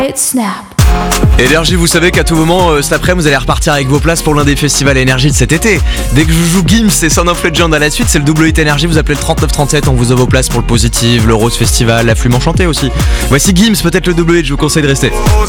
Snap. Énergie, vous savez qu'à tout moment, cet après-midi, vous allez repartir avec vos places pour l'un des festivals Énergie de cet été. Dès que je vous joue Gims et Son of Legend à la suite, c'est le double hit Énergie, vous appelez le 3937, on vous a vos places pour le Positive, le Rose Festival, la Flume Enchantée aussi. Voici Gims, peut-être le double hit, je vous conseille de rester.